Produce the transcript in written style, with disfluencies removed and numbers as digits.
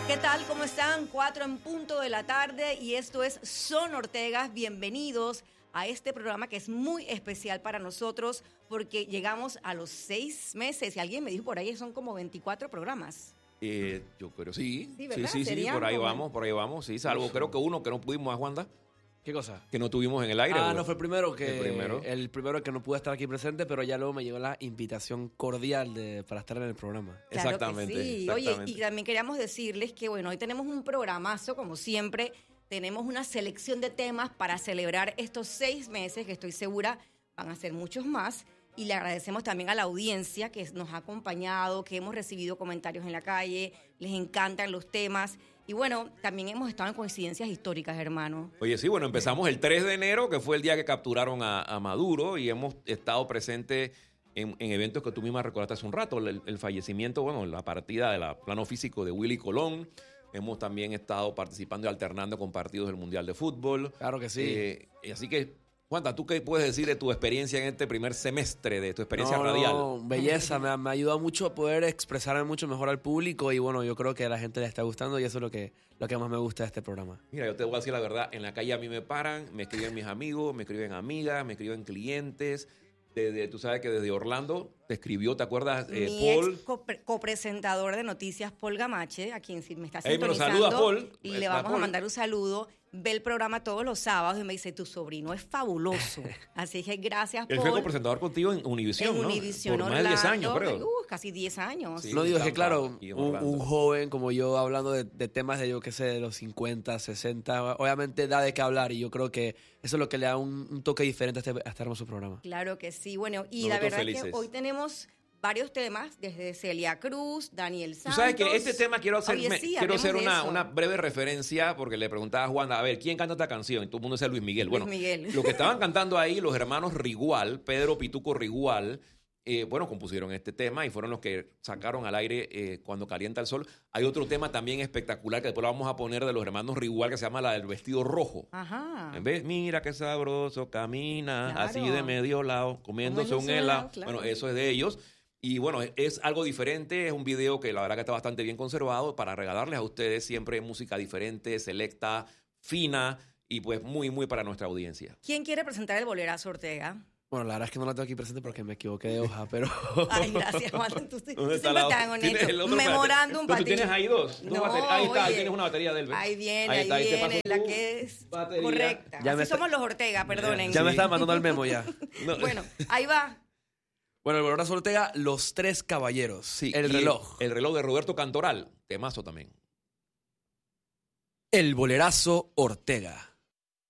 ¿Qué tal? ¿Cómo están? 4 en punto de la tarde y esto es Son Ortegas. Bienvenidos a este programa que es muy especial para nosotros porque llegamos a los 6 meses y alguien me dijo por ahí son como 24 programas. Yo creo sí. Sí, ¿verdad? Sí, por ahí vamos, sí, salvo creo que uno que no pudimos a Wanda. ¿Qué cosa? Que no tuvimos en el aire. No, fue el primero que no pude estar aquí presente, pero ya luego me llegó la invitación cordial para estar en el programa. Claro Exactamente. Que sí. Oye, y también queríamos decirles que, bueno, hoy tenemos un programazo, como siempre. Tenemos una selección de temas para celebrar estos 6 meses, que estoy segura van a ser muchos más. Y le agradecemos también a la audiencia que nos ha acompañado, que hemos recibido comentarios en la calle, les encantan los temas. Y bueno, también hemos estado en coincidencias históricas, hermano. Oye, sí, bueno, empezamos el 3 de enero, que fue el día que capturaron a Maduro, y hemos estado presentes en eventos que tú misma recordaste hace un rato, el fallecimiento, bueno, la partida del plano físico de Willy Colón. Hemos también estado participando y alternando con partidos del Mundial de Fútbol. Claro que sí. Así que, Juanta, ¿tú qué puedes decir de tu experiencia en este primer semestre, de tu experiencia radial? Belleza, me ha ayudado mucho a poder expresarme mucho mejor al público y bueno, yo creo que a la gente le está gustando y eso es lo que más me gusta de este programa. Mira, yo te voy a decir la verdad, en la calle a mí me paran, me escriben mis amigos, me escriben amigas, me escriben clientes. Tú sabes que desde Orlando te escribió, ¿te acuerdas? Paul. Copresentador de noticias, Paul Gamache, a quien si me está Me lo sintonizando, saluda, Paul. le vamos a mandar un saludo. Ve el programa todos los sábados y me dice, tu sobrino es fabuloso. Así que gracias, Paul. Él fue copresentador contigo en Univision, ¿no? Univision, por más de 10 años, creo. Casi 10 años. Sí, no digo, es que claro, un joven como yo hablando de temas de, yo qué sé, de los 50, 60, obviamente da de qué hablar y yo creo que eso es lo que le da un toque diferente a este hermoso programa. Claro que sí. Bueno, y Nosotros la verdad felices. es que hoy tenemos varios temas, desde Celia Cruz, Daniel Santos. Tú sabes que este tema quiero hacer una una breve referencia porque le preguntaba a Juan, a ver, ¿quién canta esta canción? Y todo el mundo dice Luis Miguel. Luis Miguel. Lo que estaban cantando ahí los hermanos Rigual, Pedro Pituco Rigual, compusieron este tema y fueron los que sacaron al aire Cuando Calienta el Sol. Hay otro tema también espectacular que después lo vamos a poner de los hermanos Rigual que se llama la del vestido rojo. Ajá. En vez, mira qué sabroso camina, Claro. así de medio lado, comiéndose un helado. Claro. Bueno, eso es de ellos. Y bueno, es algo diferente, es un video que la verdad que está bastante bien conservado para regalarles a ustedes siempre música diferente, selecta, fina y pues muy, muy para nuestra audiencia. ¿Quién quiere presentar el bolerazo, Ortega? Bueno, la verdad es que no la tengo aquí presente porque me equivoqué de hoja, pero... Ay, gracias, Juan. Tú ¿Dónde está siempre la tan ¿Tienes el bonito. otro Memorándum para Tú ti. tienes ahí dos No, baterías. Ahí está, ahí oye, tienes una batería del Ahí viene, ahí ahí te paso viene, la tu que es batería. correcta. Ya Así somos los Ortega, perdonen. Ya me estaba mandando el memo ya. No. Bueno, ahí va. Bueno, el bolerazo Ortega, Los Tres Caballeros. Sí, el y reloj. El reloj de Roberto Cantoral, temazo también. El bolerazo Ortega.